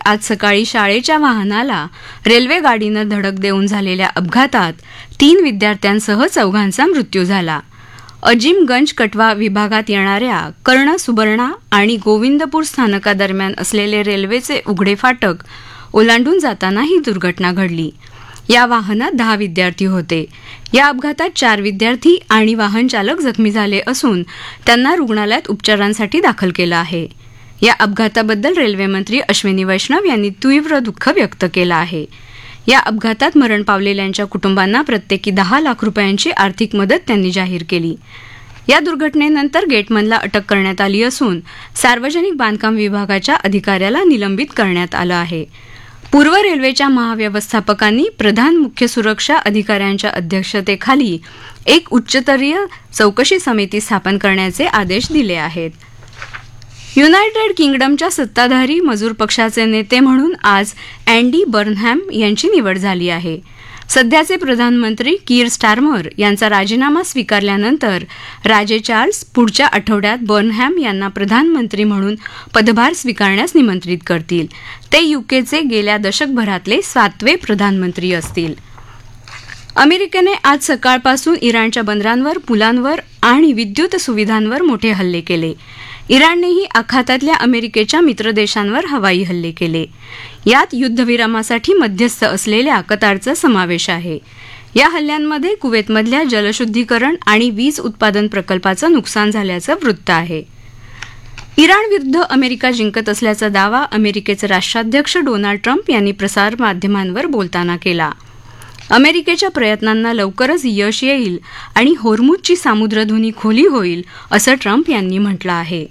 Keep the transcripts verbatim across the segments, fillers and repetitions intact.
आज सकाळी शाळेच्या वाहनाला रेल्वे गाडीनं धडक देऊन झालेल्या अपघातात तीन विद्यार्थ्यांसह चौघांचा मृत्यू झाला. अजिमगंज कटवा विभागात येणाऱ्या कर्ण सुबर्णा आणि गोविंदपूर स्थानकादरम्यान असलेले रेल्वेचे उघडे फाटक ओलांडून जाताना ही दुर्घटना घडली. या वाहनात दहा विद्यार्थी होते. या अपघातात चार विद्यार्थी आणि वाहन चालक जखमी झाले असून त्यांना रुग्णालयात उपचारांसाठी दाखल केलं आहे. या अपघाताबद्दल रेल्वेमंत्री अश्विनी वैष्णव यांनी तीव्र दुःख व्यक्त केलं आहे. या अपघातात मरण पावलेल्यांच्या कुटुंबांना प्रत्येकी दहा लाख रुपयांची आर्थिक मदत त्यांनी जाहीर केली. या दुर्घटनेनंतर गेटमनला अटक करण्यात आली असून सार्वजनिक बांधकाम विभागाच्या अधिकाऱ्याला निलंबित करण्यात आलं आहे. पूर्व रेल्वेच्या महाव्यवस्थापकांनी प्रधान मुख्य सुरक्षा अधिकाऱ्यांच्या अध्यक्षतेखाली एक उच्चस्तरीय चौकशी समिती स्थापन करण्याचे आदेश दिले आहेत. युनायटेड किंगडमच्या सत्ताधारी मजूर पक्षाचे नेते म्हणून आज अँडी बर्नहॅम यांची निवड झाली आहे. सध्याचे प्रधानमंत्री कीर स्टारमर यांचा राजीनामा स्वीकारल्यानंतर राजे चार्ल्स पुढच्या आठवड्यात बर्नहॅम यांना प्रधानमंत्री म्हणून पदभार स्वीकारण्यास निमंत्रित करतील. ते यूकेचे गेल्या दशकभरातले सातवे प्रधानमंत्री असतील. अमेरिकेने आज सकाळपासून इराणच्या बंदरांवर, पुलांवर आणि विद्युत सुविधांवर मोठे हल्ले केले. इराणनेही आखातातल्या अमेरिकेच्या मित्र देशांवर हवाई हल्ले केले. यात युद्धविरामासाठी मध्यस्थ असलेल्या कतारचा समावेश आहे. या हल्ल्यांमध्ये कुवेतमधल्या जलशुद्धीकरण आणि वीज उत्पादन प्रकल्पाचं नुकसान झाल्याचं वृत्त आहे. इराणविरुद्ध अमेरिका जिंकत असल्याचा दावा अमेरिकेचे राष्ट्राध्यक्ष डोनाल्ड ट्रम्प यांनी प्रसारमाध्यमांवर बोलताना केला. अमेरिकेच्या प्रयत्नांना लवकरच यश येईल आणि होर्मुझची सामुद्रधुनी खुली होईल असं ट्रम्प यांनी म्हटलं आहे.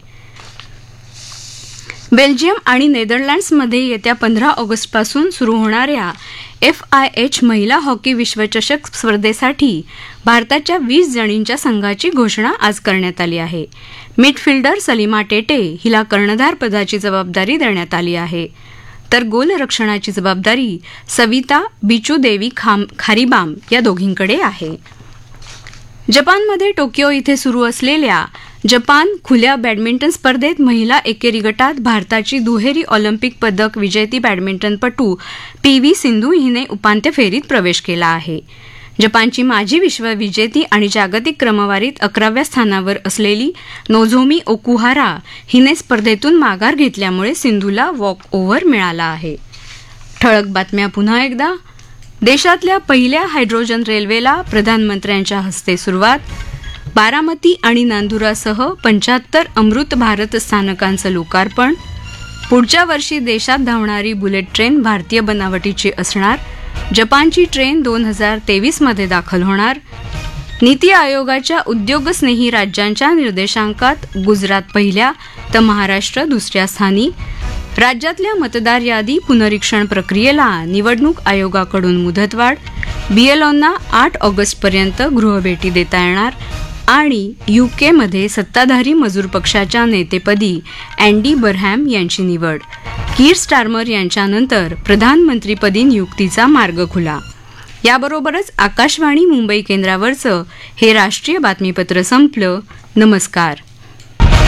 बेल्जियम आणि नेदरलँड्समध्ये येत्या पंधरा ऑगस्टपासून सुरू होणाऱ्या एफ आय एच महिला हॉकी विश्वचषक स्पर्धेसाठी भारताच्या वीस जणींच्या संघाची घोषणा आज करण्यात आली आहे. मिडफिल्डर सलीमा टेटे हिला कर्णधार पदाची जबाबदारी देण्यात आली आहे. तर गोलरक्षणाची जबाबदारी सविता बिचूदेवी खारीबाम या दोघींकडे आहे. जपानमध्ये टोकियो इथे सुरू असलेल्या जपान खुल्या बॅडमिंटन स्पर्धेत महिला एकेरी गटात भारताची दुहेरी ऑलिम्पिक पदक विजेती बॅडमिंटनपटू पी व्ही सिंधू हिने उपांत्य फेरीत प्रवेश केला आहे. जपानची माजी विश्वविजेती आणि जागतिक क्रमवारीत अकराव्या स्थानावर असलेली नोझोमी ओकुहारा हिने स्पर्धेतून माघार घेतल्यामुळे सिंधूला वॉक ओव्हर मिळाला आहे. ठळक बातम्या पुन्हा एकदा. देशातल्या पहिल्या हायड्रोजन रेल्वेला प्रधानमंत्र्यांच्या हस्ते सुरुवात. बारामती आणि नांदुरासह पंच्याहत्तर अमृत भारत स्थानकांचं लोकार्पण. पुढच्या वर्षी देशात धावणारी बुलेट ट्रेन भारतीय बनावटीची असणार. जपानची ट्रेन दोन हजार तेवीसमध्ये दाखल होणार. नीती आयोगाच्या उद्योगस्नेही राज्यांच्या निर्देशांकात गुजरात पहिल्या तर महाराष्ट्र दुसऱ्या स्थानी. राज्यातल्या मतदार यादी पुनरीक्षण प्रक्रियेला निवडणूक आयोगाकडून मुदतवाढ. बीएलओंना आठ ऑगस्टपर्यंत गृहभेटी देता येणार. आणि यूकेमध्ये सत्ताधारी मजूर पक्षाच्या नेतेपदी अँडी बर्नहॅम यांची निवड. कीर स्टारमर यांच्यानंतर प्रधानमंत्रीपदी नियुक्तीचा मार्ग खुला. याबरोबरच आकाशवाणी मुंबई केंद्रावरचं हे राष्ट्रीय बातमीपत्र संपलं. नमस्कार.